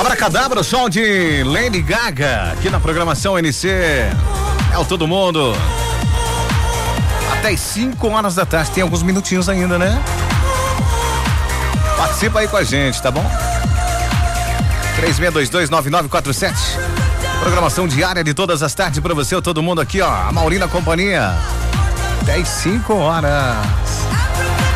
Abracadabra, o som de Lady Gaga, aqui na programação NC. É o Todo Mundo. Até as 5 horas da tarde, tem alguns minutinhos ainda, né? Participa aí com a gente, tá bom? 36229947. Programação diária de todas as tardes pra você, todo mundo aqui, ó. A Maurina Companhia. Até as 5 horas.